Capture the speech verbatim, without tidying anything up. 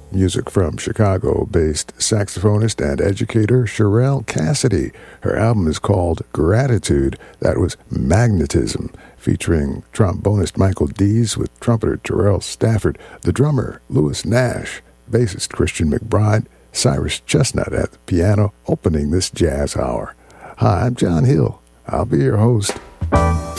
Music from Chicago-based saxophonist and educator Sherelle Cassidy. Her album is called Gratitude. That was Magnetism, featuring trombonist Michael Dees with trumpeter Terrell Stafford, the drummer Louis Nash, bassist Christian McBride, Cyrus Chestnut at the piano, opening this jazz hour. Hi, I'm John Hill. I'll be your host.